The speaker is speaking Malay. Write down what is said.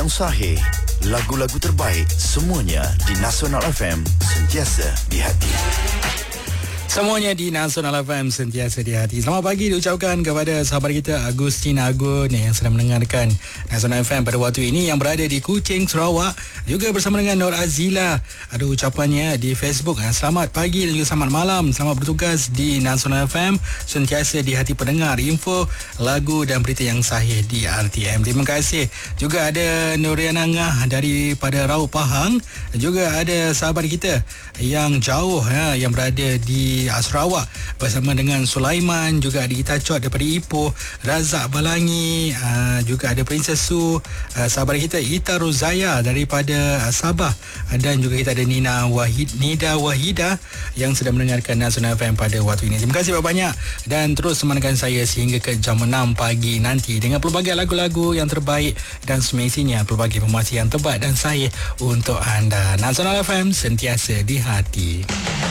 yang sahih. Lagu-lagu terbaik semuanya di Nasional FM, sentiasa di hati. Semuanya di Nasional FM, sentiasa di hati. Selamat pagi diucapkan kepada sahabat kita Agustin Agun yang sedang mendengarkan Nasional FM pada waktu ini, yang berada di Kuching, Sarawak. Juga bersama dengan Nur Azila. Ada ucapannya di Facebook. Selamat pagi dan juga selamat malam. Selamat bertugas di Nasional FM, sentiasa di hati pendengar. Info, lagu dan berita yang sahih di RTM. Terima kasih. Juga ada Nuriana Ngah daripada Rau Pahang. Juga ada sahabat kita yang jauh yang berada di Sarawak bersama dengan Sulaiman, juga ada Ita Chot daripada Ipoh, Razak Balangi, juga ada Princess Su, sahabat kita Ita Rozaya daripada Sabah, dan juga kita ada Nida Wahida yang sedang mendengarkan Nasional FM pada waktu ini. Terima kasih banyak dan terus temankan saya sehingga ke jam 6 pagi nanti dengan pelbagai lagu-lagu yang terbaik dan semestinya pelbagai informasi yang terbaik dan sahih untuk anda. Nasional FM, sentiasa di hati.